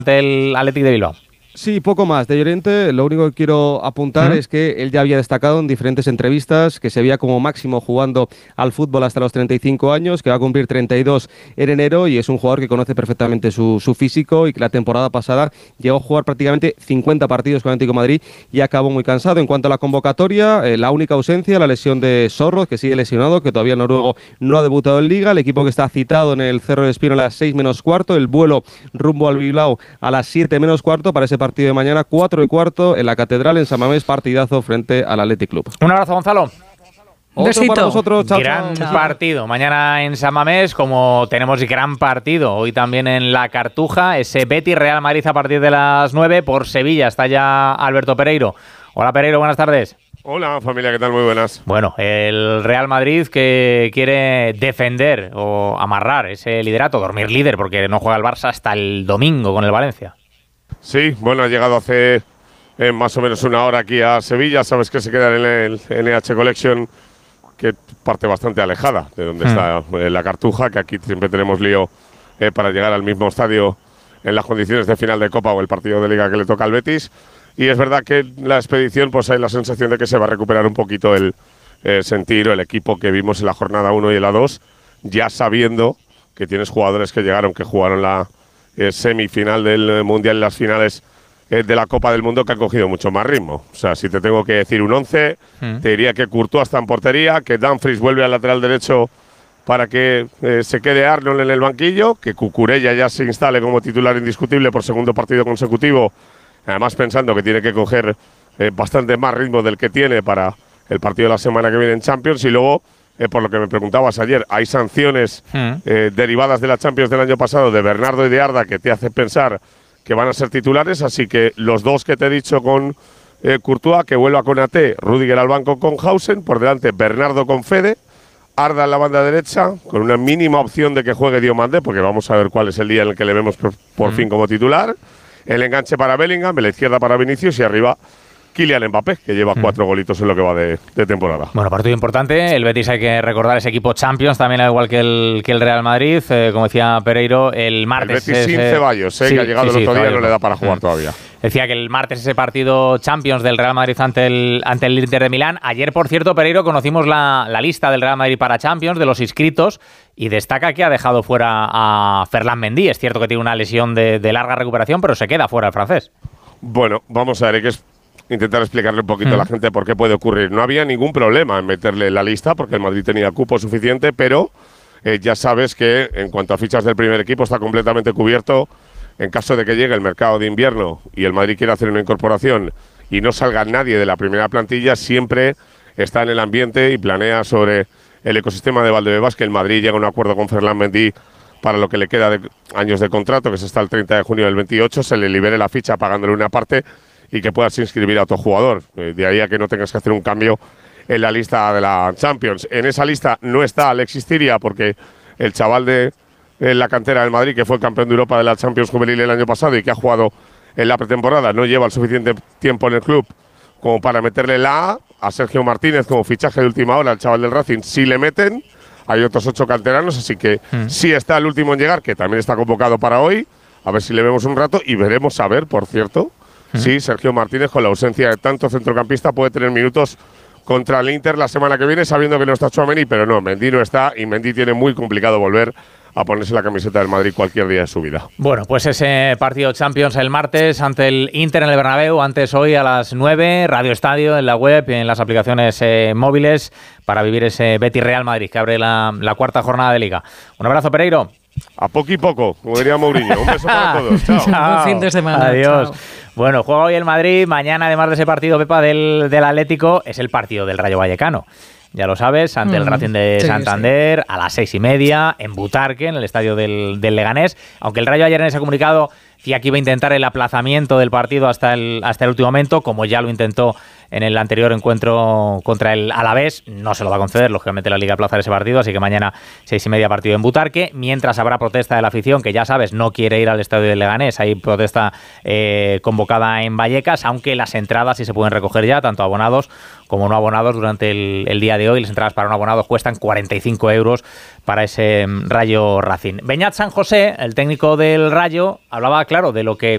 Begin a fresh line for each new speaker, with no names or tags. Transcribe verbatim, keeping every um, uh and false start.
del Athletic de Bilbao.
Sí, poco más. De Llorente, lo único que quiero apuntar ¿Mm? es que él ya había destacado en diferentes entrevistas que se veía como máximo jugando al fútbol hasta los treinta y cinco años, que va a cumplir treinta y dos en enero, y es un jugador que conoce perfectamente su, su físico, y que la temporada pasada llegó a jugar prácticamente cincuenta partidos con Atlético de Madrid y acabó muy cansado. En cuanto a la convocatoria, eh, la única ausencia, la lesión de Sorloth, que sigue lesionado, que todavía el noruego no ha debutado en Liga. El equipo que está citado en el Cerro de Espino a las seis menos cuarto, el vuelo rumbo al Bilbao a las siete menos cuarto para ese partido de mañana, cuatro y cuarto en la Catedral en San Mamés, partidazo frente al Athletic Club.
Un abrazo, Gonzalo.
Un besito para vosotros. Chao,
gran
chao.
partido mañana en San Mamés, como tenemos gran partido hoy también en la Cartuja, ese Betis Real Madrid a partir de las nueve. Por Sevilla está ya Alberto Pereiro. Hola, Pereiro, buenas tardes.
Hola, familia, ¿qué tal? Muy buenas.
Bueno, el Real Madrid que quiere defender o amarrar ese liderato, dormir líder, porque no juega el Barça hasta el domingo con el Valencia.
Sí, bueno, ha llegado hace eh, más o menos una hora aquí a Sevilla. Sabes que se queda en el N H Collection, que parte bastante alejada de donde mm. está eh, la Cartuja, que aquí siempre tenemos lío eh, para llegar al mismo estadio en las condiciones de final de Copa o el partido de Liga que le toca al Betis. Y es verdad que la expedición, pues hay la sensación de que se va a recuperar un poquito el eh, sentir o el equipo que vimos en la jornada uno y en la dos, ya sabiendo que tienes jugadores que llegaron, que jugaron la Eh, semifinal del Mundial y las finales eh, de la Copa del Mundo, que han cogido mucho más ritmo. O sea, si te tengo que decir un once, mm. te diría que Courtois está en portería, que Dumfries vuelve al lateral derecho para que eh, se quede Arnold en el banquillo, que Cucurella ya se instale como titular indiscutible por segundo partido consecutivo, además pensando que tiene que coger eh, bastante más ritmo del que tiene para el partido de la semana que viene en Champions. Y luego, Eh, por lo que me preguntabas ayer, hay sanciones mm. eh, derivadas de la Champions del año pasado de Bernardo y de Arda que te hacen pensar que van a ser titulares, así que los dos que te he dicho con eh, Courtois, que vuelva con A T, Rüdiger al banco con Hausen, por delante Bernardo con Fede, Arda en la banda derecha, con una mínima opción de que juegue Diomande, porque vamos a ver cuál es el día en el que le vemos por, por mm. fin como titular, el enganche para Bellingham, la izquierda para Vinicius y arriba Kylian Mbappé, que lleva mm. cuatro golitos en lo que va de, de temporada.
Bueno, partido importante. El Betis, hay que recordar, ese equipo Champions, también al igual que el, que el Real Madrid. Eh, como decía Pereiro, el martes...
El Betis sin
ese,
Ceballos, eh, sí, que ha llegado sí, el otro sí, día, no le da para jugar mm. todavía.
Decía que el martes ese partido Champions del Real Madrid ante el, ante el Inter de Milán. Ayer, por cierto, Pereiro, conocimos la, la lista del Real Madrid para Champions, de los inscritos, y destaca que ha dejado fuera a Ferland Mendy. Es cierto que tiene una lesión de, de larga recuperación, pero se queda fuera el francés.
Bueno, vamos a ver, hay que intentar explicarle un poquito mm. a la gente por qué puede ocurrir. No había ningún problema en meterle en la lista, porque el Madrid tenía cupo suficiente, pero eh, ya sabes que en cuanto a fichas del primer equipo está completamente cubierto. En caso de que llegue el mercado de invierno y el Madrid quiera hacer una incorporación y no salga nadie de la primera plantilla, siempre está en el ambiente y planea sobre el ecosistema de Valdebebas que el Madrid llega a un acuerdo con Ferland Mendy para lo que le queda de años de contrato, que es hasta el treinta de junio del veintiocho, se le libere la ficha pagándole una parte y que puedas inscribir a otro jugador. De ahí a que no tengas que hacer un cambio en la lista de la Champions. En esa lista no está Alexis Tiria, porque el chaval de en la cantera del Madrid, que fue campeón de Europa de la Champions Juvenil el año pasado y que ha jugado en la pretemporada, no lleva el suficiente tiempo en el club como para meterle la A. A Sergio Martínez como fichaje de última hora, el chaval del Racing, sí le meten. Hay otros ocho canteranos, así que mm. sí está el último en llegar, que también está convocado para hoy. A ver si le vemos un rato y veremos a ver, por cierto, mm. si Sergio Martínez, con la ausencia de tanto centrocampista, puede tener minutos contra el Inter la semana que viene, sabiendo que no está Tchouaméni, pero no, Mendy no está y Mendy tiene muy complicado volver a ponerse la camiseta del Madrid cualquier día de su vida.
Bueno, pues ese partido Champions el martes ante el Inter en el Bernabéu, antes hoy a las nueve, Radio Estadio en la web y en las aplicaciones eh, móviles para vivir ese Betis Real Madrid que abre la, la cuarta jornada de Liga. Un abrazo, Pereiro.
A poco y poco, como diría Mourinho. Un beso para todos. Chao.
Chao.
Buen fin de semana.
Adiós.
Chao.
Bueno, juega hoy el Madrid. Mañana, además de ese partido, Pepa, del, del Atlético, es el partido del Rayo Vallecano. Ya lo sabes, ante mm, el Racing de sí, Santander, sí. a las seis y media, en Butarque, en el estadio del, del Leganés. Aunque el Rayo ayer en ese comunicado decía que iba a intentar el aplazamiento del partido hasta el, hasta el último momento, como ya lo intentó en el anterior encuentro contra el Alavés. No se lo va a conceder, lógicamente, la Liga aplazar ese partido, así que mañana seis y media partido en Butarque, mientras habrá protesta de la afición, que ya sabes, no quiere ir al estadio del Leganés. Hay protesta eh, convocada en Vallecas, aunque las entradas sí se pueden recoger ya, tanto abonados como no abonados, durante el, el día de hoy. Las entradas para no abonados cuestan cuarenta y cinco euros para ese Rayo Racing. Beñat San José, el técnico del Rayo, hablaba, claro, de lo que